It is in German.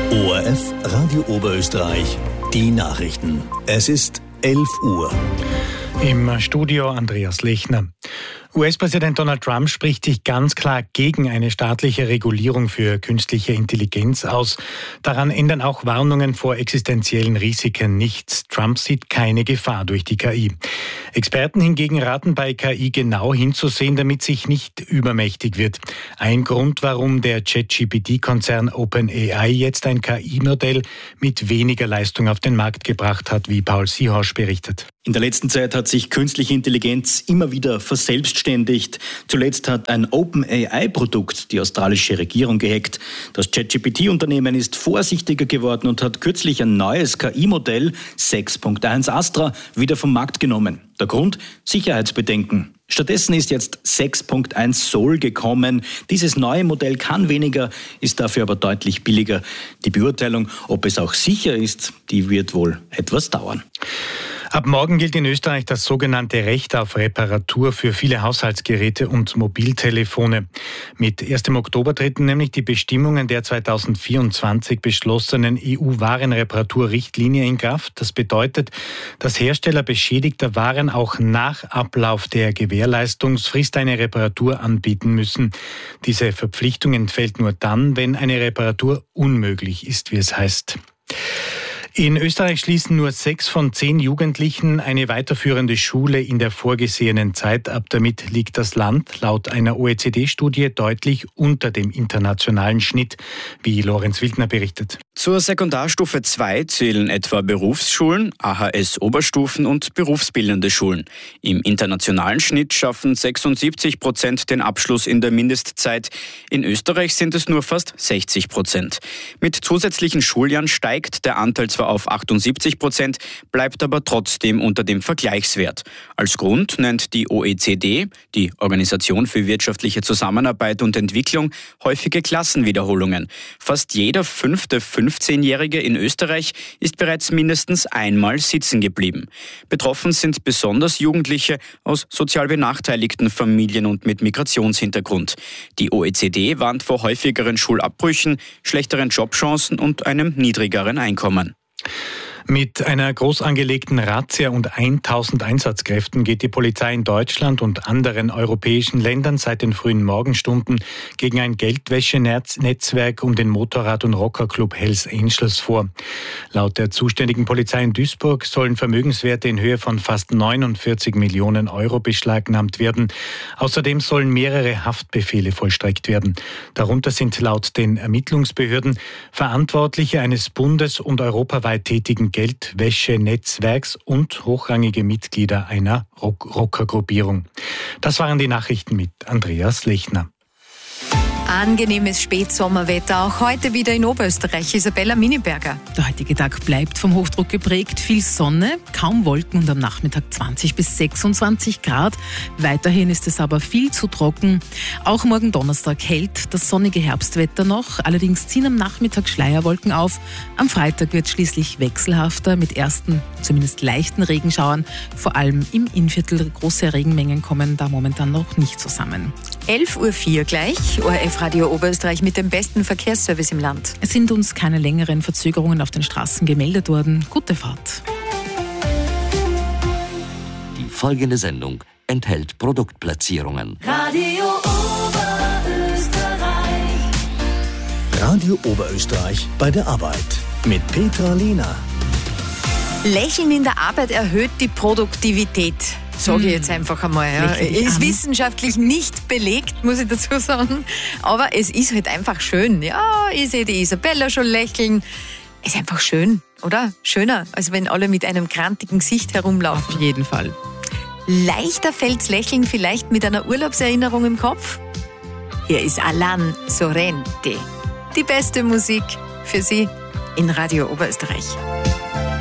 ORF Radio Oberösterreich, die Nachrichten. Es ist 11 Uhr. Im Studio Andreas Lechner. US-Präsident Donald Trump spricht sich ganz klar gegen eine staatliche Regulierung für künstliche Intelligenz aus. Daran ändern auch Warnungen vor existenziellen Risiken nichts. Trump sieht keine Gefahr durch die KI. Experten hingegen raten bei KI genau hinzusehen, damit sich nicht übermächtig wird. Ein Grund, warum der ChatGPT-Konzern OpenAI jetzt ein KI-Modell mit weniger Leistung auf den Markt gebracht hat, wie Paul Siehosch berichtet. In der letzten Zeit hat sich künstliche Intelligenz immer wieder verselbstständigt. Zuletzt hat ein OpenAI-Produkt die australische Regierung gehackt. Das ChatGPT-Unternehmen ist vorsichtiger geworden und hat kürzlich ein neues KI-Modell 6.1 Astra wieder vom Markt genommen. Der Grund? Sicherheitsbedenken. Stattdessen ist jetzt 6.1 Sol gekommen. Dieses neue Modell kann weniger, ist dafür aber deutlich billiger. Die Beurteilung, ob es auch sicher ist, die wird wohl etwas dauern. Ab morgen gilt in Österreich das sogenannte Recht auf Reparatur für viele Haushaltsgeräte und Mobiltelefone. Mit 1. Oktober treten nämlich die Bestimmungen der 2024 beschlossenen EU-Warenreparaturrichtlinie in Kraft. Das bedeutet, dass Hersteller beschädigter Waren auch nach Ablauf der Gewährleistungsfrist eine Reparatur anbieten müssen. Diese Verpflichtung entfällt nur dann, wenn eine Reparatur unmöglich ist, wie es heißt. In Österreich schließen nur 6 von 10 Jugendlichen eine weiterführende Schule in der vorgesehenen Zeit ab. Damit liegt das Land laut einer OECD-Studie deutlich unter dem internationalen Schnitt, wie Lorenz Wildner berichtet. Zur Sekundarstufe 2 zählen etwa Berufsschulen, AHS-Oberstufen und berufsbildende Schulen. Im internationalen Schnitt schaffen 76% den Abschluss in der Mindestzeit. In Österreich sind es nur fast 60%. Mit zusätzlichen Schuljahren steigt der Anteil zwar auf 78%, bleibt aber trotzdem unter dem Vergleichswert. Als Grund nennt die OECD, die Organisation für wirtschaftliche Zusammenarbeit und Entwicklung, häufige Klassenwiederholungen. Fast jeder 15-Jährige in Österreich ist bereits mindestens einmal sitzen geblieben. Betroffen sind besonders Jugendliche aus sozial benachteiligten Familien und mit Migrationshintergrund. Die OECD warnt vor häufigeren Schulabbrüchen, schlechteren Jobchancen und einem niedrigeren Einkommen. Mit einer groß angelegten Razzia und 1000 Einsatzkräften geht die Polizei in Deutschland und anderen europäischen Ländern seit den frühen Morgenstunden gegen ein Geldwäschenetzwerk um den Motorrad- und Rockerclub Hells Angels vor. Laut der zuständigen Polizei in Duisburg sollen Vermögenswerte in Höhe von fast 49 Millionen Euro beschlagnahmt werden. Außerdem sollen mehrere Haftbefehle vollstreckt werden. Darunter sind laut den Ermittlungsbehörden Verantwortliche eines bundes- und europaweit tätigen Geldwäschenetzwerks und hochrangige Mitglieder einer Rockergruppierung. Das waren die Nachrichten mit Andreas Lechner. Angenehmes Spätsommerwetter, auch heute wieder in Oberösterreich. Isabella Miniberger. Der heutige Tag bleibt vom Hochdruck geprägt. Viel Sonne, kaum Wolken und am Nachmittag 20 bis 26 Grad. Weiterhin ist es aber viel zu trocken. Auch morgen Donnerstag hält das sonnige Herbstwetter noch. Allerdings ziehen am Nachmittag Schleierwolken auf. Am Freitag wird schließlich wechselhafter mit ersten, zumindest leichten Regenschauern. Vor allem im Innviertel große Regenmengen kommen da momentan noch nicht zusammen. 11.04 Uhr gleich. ORF Radio Oberösterreich mit dem besten Verkehrsservice im Land. Es sind uns keine längeren Verzögerungen auf den Straßen gemeldet worden. Gute Fahrt. Die folgende Sendung enthält Produktplatzierungen. Radio Oberösterreich. Radio Oberösterreich bei der Arbeit mit Petra Lehner. Lächeln in der Arbeit erhöht die Produktivität. Sage ich jetzt einfach einmal. Ja. Ist wissenschaftlich nicht belegt, muss ich dazu sagen. Aber es ist halt einfach schön. Ja, ich sehe die Isabella schon lächeln. Ist einfach schön, oder? Schöner, als wenn alle mit einem krantigen Gesicht herumlaufen. Auf jeden Fall. Leichter fällt's Lächeln vielleicht mit einer Urlaubserinnerung im Kopf? Hier ist Alan Sorrente. Die beste Musik für Sie in Radio Oberösterreich.